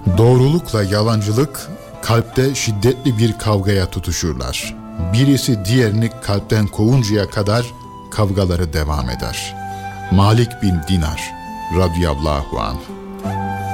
Doğrulukla yalancılık kalpte şiddetli bir kavgaya tutuşurlar. Birisi diğerini kalpten kovuncaya kadar kavgaları devam eder. Malik bin Dinar radıyallahu anh.